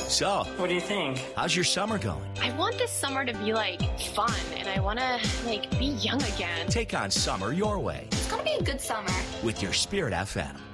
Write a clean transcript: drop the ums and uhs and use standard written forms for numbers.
So, What do you think? how's your summer going? I want this summer to be, fun, and I want to, be young again. Take on summer your way It's gonna be a good summer. with your Spirit FM.